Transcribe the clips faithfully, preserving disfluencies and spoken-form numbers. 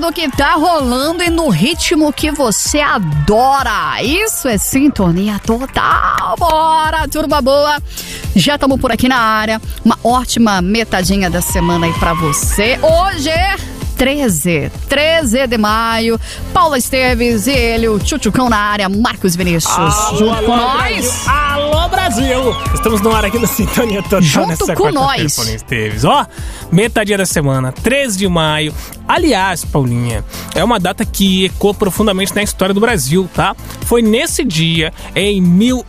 no que tá rolando e no ritmo que você adora. Isso é sintonia total. Bora, turma boa. Já estamos por aqui na área. Uma ótima metadinha da semana aí pra você. Hoje é treze, treze de maio, Paula Esteves e ele, o Tchutchucão na área, Marcos Vinícius. Alô, junto alô, com Brasil. nós. Alô, Brasil! Estamos no ar aqui no Sintonia Total Junto nessa com quarta-feira, nós. Paulinha Esteves. Ó, metadinha da semana, treze de maio. Aliás, Paulinha, é uma data que ecoa profundamente na história do Brasil, tá? Foi nesse dia, em mil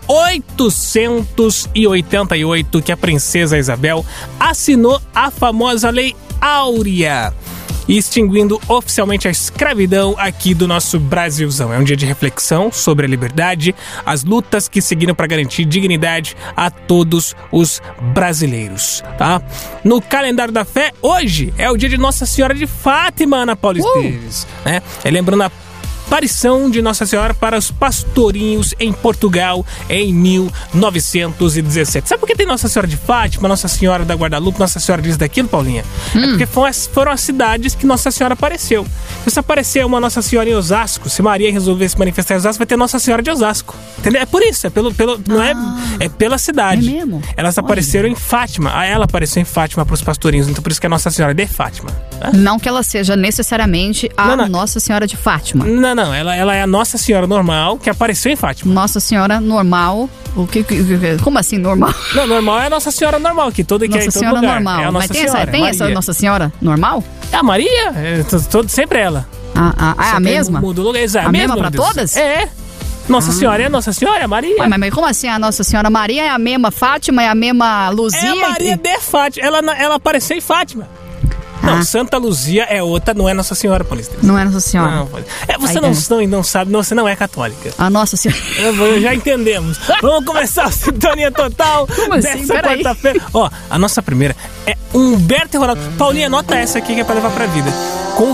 oitocentos e oitenta e oito, que a princesa Isabel assinou a famosa Lei Áurea, extinguindo oficialmente a escravidão aqui do nosso Brasilzão. É um dia de reflexão sobre a liberdade, as lutas que seguiram para garantir dignidade a todos os brasileiros, tá? No calendário da fé, hoje é o dia de Nossa Senhora de Fátima, Ana Paula Esteves, uh! né? É lembrando a aparição de Nossa Senhora para os pastorinhos em Portugal em mil novecentos e dezessete. Sabe por que tem Nossa Senhora de Fátima, Nossa Senhora da Guadalupe, Nossa Senhora disso daquilo, Paulinha? Hum. É porque foram as, foram as cidades que Nossa Senhora apareceu. Se aparecer uma Nossa Senhora em Osasco, se Maria resolver se manifestar em Osasco, vai ter Nossa Senhora de Osasco. Entendeu? É por isso, é pelo, pelo, não ah, é, é pela cidade. É mesmo? Elas Olha. apareceram em Fátima. Ah, ela apareceu em Fátima para os pastorinhos, então por isso que é Nossa Senhora de Fátima. Né? Não que ela seja necessariamente a não, não. Nossa Senhora de Fátima. Não, não, ela, ela é a Nossa Senhora normal que apareceu em Fátima. Nossa Senhora normal. O que, como assim normal? Não, normal é a Nossa Senhora normal, que toda que Nossa é em todo Senhora lugar. normal. É a Nossa Mas tem, Senhora, essa, tem essa Nossa Senhora normal? É a Maria, é, todo, sempre ela. Ah, ah, ah, é a mesma? Muda o lugar, exato. A mesma mesma pra todas? É. Nossa ah. Senhora é Nossa Senhora, é a Maria. Ué, mas, mas como assim a Nossa Senhora Maria é a mesma Fátima, é a mesma Luzia? É a Maria de Fátima, ela, ela apareceu em Fátima. Não, ah. Santa Luzia é outra, não é Nossa Senhora, Paulista. Não é Nossa Senhora. Não, é, você não, não, não sabe, não, você não é católica. A Nossa Senhora. Já entendemos. Vamos começar a Sintonia Total Como assim? dessa quarta-feira. Ó, a nossa primeira é Humberto e Ronaldo. Paulinha, anota essa aqui que é pra levar pra vida.